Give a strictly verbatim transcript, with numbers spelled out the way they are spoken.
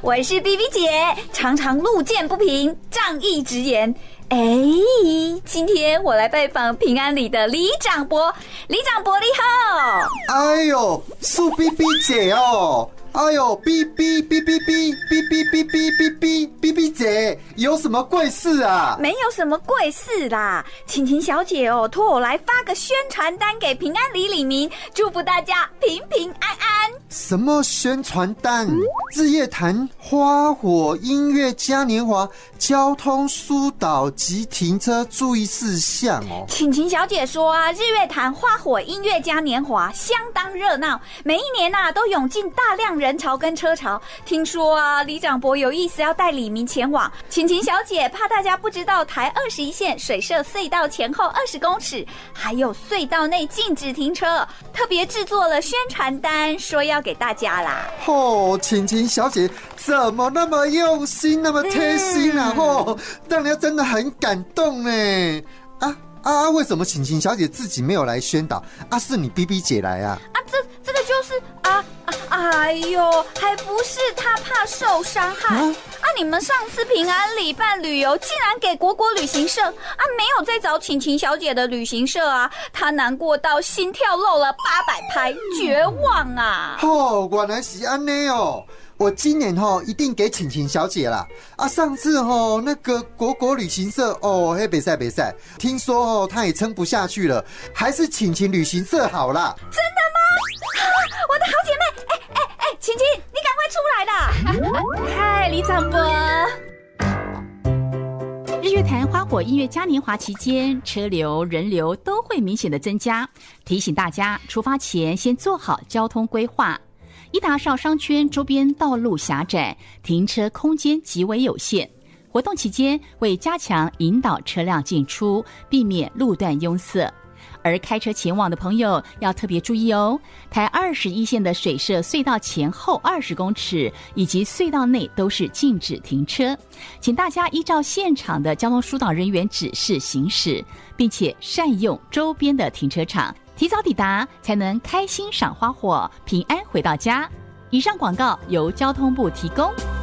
我是 B B 姐，常常路见不平，仗义直言。哎，今天我来拜访平安里的李长伯，李长伯你好。 哎呦，是 B B 姐哦。哎呦 ，B B B B B B B B B B B B B 姐，有什么贵事啊？ 没有什么贵事啦，晴晴小姐哦，托我来发个宣传单给平安里里民，祝福大家平平安安。 什么宣传单？日月潭花火音乐嘉年华交通疏导及停车注意事项哦。 晴晴小姐说啊，日月潭花火音乐嘉年华相当热闹，每一年啊都涌进大量人潮跟车潮。听说啊，李长伯有意思要带里民前往。晴晴小姐怕大家不知道，台二十一线水社隧道前后二十公尺，还有隧道内禁止停车，特别制作了宣传单，说要给大家啦。 哦，晴晴小姐怎么那么用心，那么贴心啊？哦、嗯，让人真的很感动呢。啊啊！为什么晴晴小姐自己没有来宣导？啊，是你 B B 姐来啊？ 啊，这这个就是啊啊！哎呦，还不是她怕受伤害啊！啊你们上次平安里办旅游，竟然给国国旅行社啊，没有再找晴晴小姐的旅行社啊，她难过到心跳漏了八百拍，绝望啊！ 哦，原来是安内哦。我今年吼一定给晴晴小姐啦！啊，上次吼那个国国旅行社哦，嘿别赛别赛，听说哦他也撑不下去了，还是晴晴旅行社好啦。 真的吗？啊、我的好姐妹，哎哎哎，晴晴，你赶快出来啦！嗨，李长伯。 日月潭花火音乐嘉年华期间，车流人流都会明显的增加，提醒大家出发前先做好交通规划。一达邵商圈周边道路狭窄，停车空间极为有限。活动期间，为加强引导车辆进出，避免路段拥塞。而开车前往的朋友要特别注意哦，台二十一线的水社隧道前后二十公尺以及隧道内都是禁止停车，请大家依照现场的交通疏导人员指示行驶，并且善用周边的停车场。提早抵达，才能开心赏花火，平安回到家。以上广告由交通部提供。